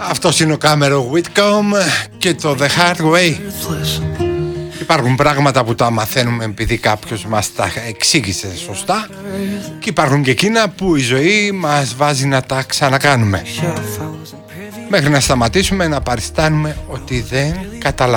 Αυτός είναι ο Κάμερο Whitcomb και το The Hard Way. Υπάρχουν πράγματα που τα μαθαίνουμε επειδή κάποιος μας τα εξήγησε σωστά, και υπάρχουν και εκείνα που η ζωή μας βάζει να τα ξανακάνουμε, μέχρι να σταματήσουμε να παριστάνουμε ότι δεν καταλαβαίνουμε.